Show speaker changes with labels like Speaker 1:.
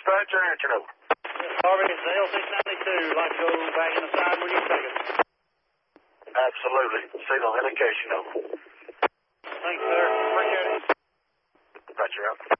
Speaker 1: dispatcher, answer over.
Speaker 2: Harvey, it's L692. Like to go back in the side where you take it.
Speaker 1: Absolutely. Signal indication over.
Speaker 2: Thanks, sir. Appreciate it.
Speaker 1: Dispatcher out.